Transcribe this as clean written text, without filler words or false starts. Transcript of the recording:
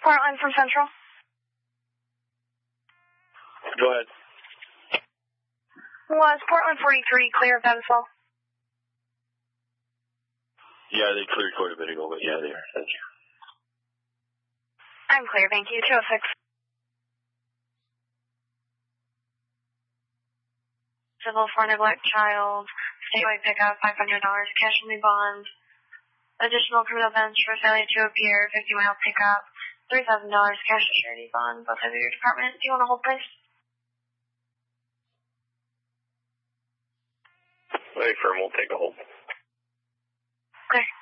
Portland from Central. Go ahead. Was Portland 43 clear of that as well? Yeah, they cleared quite a bit ago, but yeah, they are. Thank you. I'm clear, thank you. 206. Civil for neglect child, statewide pickup, $500, cash only bond. Additional criminal bench for failure to appear, 50-mile pickup, $3,000 cash surety bond, both of your department. Do you want to hold, please? Wait, firm, we'll take a hold. Okay.